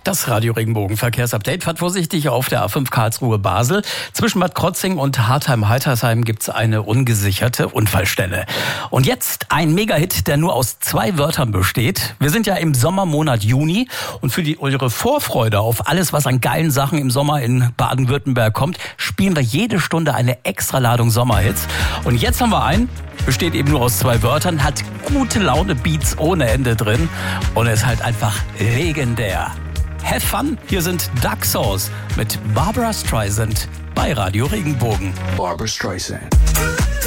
Das Radio Regenbogen Verkehrsupdate. Fahrt vorsichtig auf der A5 Karlsruhe-Basel. Zwischen Bad Krotzing und Hartheim-Heitersheim gibt's eine ungesicherte Unfallstelle. Und jetzt ein Megahit, der nur aus 2 Wörtern besteht. Wir sind ja im Sommermonat Juni und für eure Vorfreude auf alles, was an geilen Sachen im Sommer in Baden-Württemberg kommt, spielen wir jede Stunde eine Extraladung Sommerhits. Und jetzt haben wir einen, besteht eben nur aus 2 Wörtern, hat gute Laune, Beats ohne Ende drin und ist halt einfach legendär. Have fun, hier sind Duck Sauce mit Barbra Streisand bei Radio Regenbogen. Barbra Streisand.